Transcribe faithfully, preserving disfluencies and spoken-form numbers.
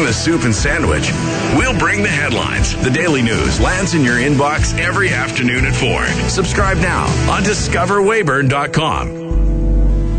the soup and sandwich. We'll bring the headlines. The Daily News lands in your inbox every afternoon at four. Subscribe now on discover weyburn dot com.